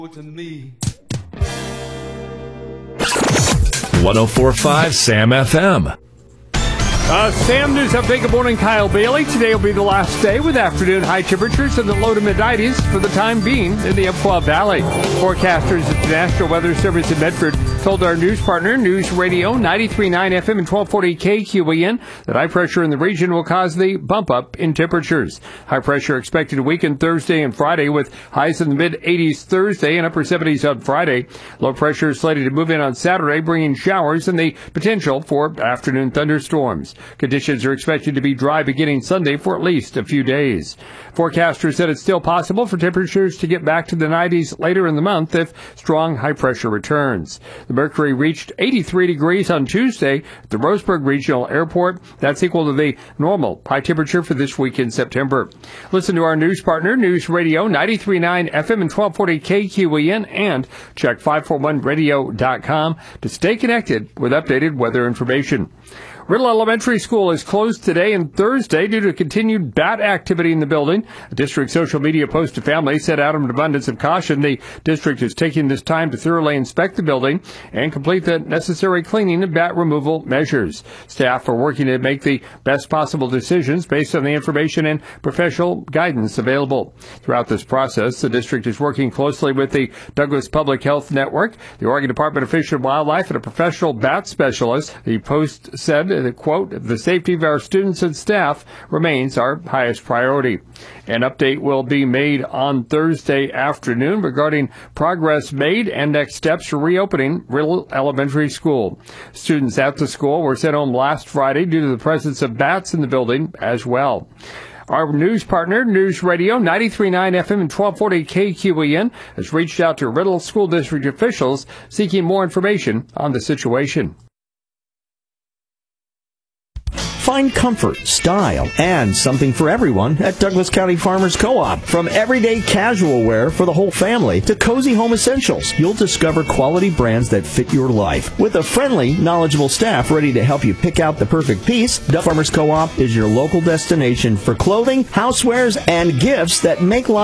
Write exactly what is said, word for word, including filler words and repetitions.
to me. one oh four point five Sam F M. Uh, Sam News Update. Good morning, Kyle Bailey. Today will be the last day with afternoon high temperatures in the low to mid nineties for the time being in the Umpqua Valley. Forecasters at the National Weather Service in Medford told our news partner, News Radio ninety-three point nine F M and twelve forty K Q E N, that high pressure in the region will cause the bump up in temperatures. High pressure expected to weaken Thursday and Friday with highs in the mid eighties Thursday and upper seventies on Friday. Low pressure is slated to move in on Saturday, bringing showers and the potential for afternoon thunderstorms. Conditions are expected to be dry beginning Sunday for at least a few days. Forecasters said it's still possible for temperatures to get back to the nineties later in the month if strong high pressure returns. The mercury reached eighty-three degrees on Tuesday at the Roseburg Regional Airport. That's equal to the normal high temperature for this week in September. Listen to our news partner, News Radio ninety-three point nine F M and twelve forty K Q E N, and check five forty-one radio dot com to stay connected with updated weather information. Riddle Elementary School is closed today and Thursday due to continued bat activity in the building. A district social media post to families set out an abundance of caution. The district is taking this time to thoroughly inspect the building and complete the necessary cleaning and bat removal measures. Staff are working to make the best possible decisions based on the information and professional guidance available. Throughout this process, the district is working closely with the Douglas Public Health Network, the Oregon Department of Fish and Wildlife, and a professional bat specialist. The post said, the quote, "The safety of our students and staff remains our highest priority." An update will be made on Thursday afternoon regarding progress made and next steps for reopening Riddle Elementary School. Students at the school were sent home last Friday due to the presence of bats in the building as well. Our news partner, News Radio ninety-three point nine F M and twelve forty K Q E N, has reached out to Riddle School District officials seeking more information on the situation. Find comfort, style, and something for everyone at Douglas County Farmers Co-op. From everyday casual wear for the whole family to cozy home essentials, you'll discover quality brands that fit your life. With a friendly, knowledgeable staff ready to help you pick out the perfect piece, Douglas Farmers Co-op is your local destination for clothing, housewares, and gifts that make life